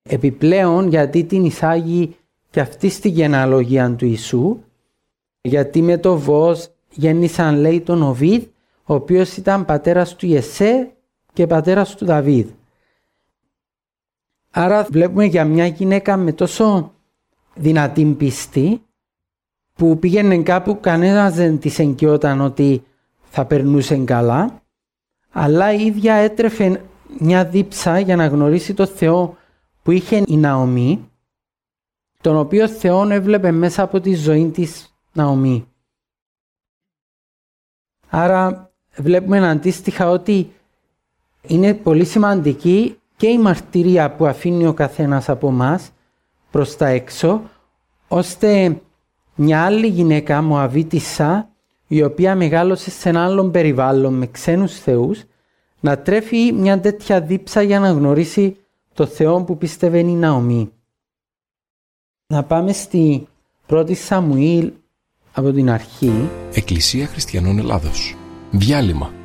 Επιπλέον, γιατί την εισάγει και αυτή στη γενεαλογία του Ιησού, γιατί με το Βόοζ γέννησαν, λέει, τον Οβίδ, ο οποίος ήταν πατέρας του Ιεσέ και πατέρας του Δαβίδ. Άρα βλέπουμε για μια γυναίκα με τόσο δυνατή πίστη, που πήγαινε κάπου, κανένας δεν της εγκαιόταν ότι θα περνούσε καλά, αλλά η ίδια έτρεφε μια δίψα για να γνωρίσει το Θεό που είχε η Ναομή, τον οποίο Θεό έβλεπε μέσα από τη ζωή της Ναομή. Άρα βλέπουμε αντίστοιχα ότι είναι πολύ σημαντική και η μαρτυρία που αφήνει ο καθένας από εμάς προς τα έξω, ώστε μια άλλη γυναίκα, Μωαβίτισσα, η οποία μεγάλωσε σε ένα άλλο περιβάλλον με ξένους θεούς, να τρέφει μια τέτοια δίψα για να γνωρίσει το Θεό που πίστευε η Ναομή. Να πάμε στη 1η Σαμουήλ από την αρχή. Εκκλησία Χριστιανών Ελλάδος. Διάλειμμα.